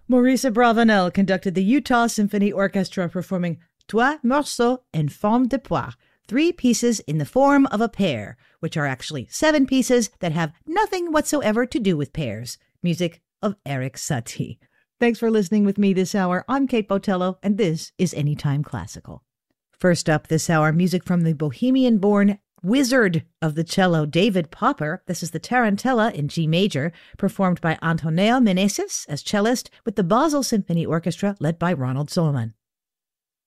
Maurice Abravanel conducted the Utah Symphony Orchestra performing Trois morceaux en forme de poire, 3 pieces in the form of a pear, which are actually 7 pieces that have nothing whatsoever to do with pears. Music of Erik Satie. Thanks for listening with me this hour. I'm Kate Botello, and this is Anytime Classical. First up this hour, music from the Bohemian-born wizard of the cello, David Popper. This is the Tarantella in G major, performed by Antonio Meneses as cellist with the Basel Symphony Orchestra led by Ronald Solomon.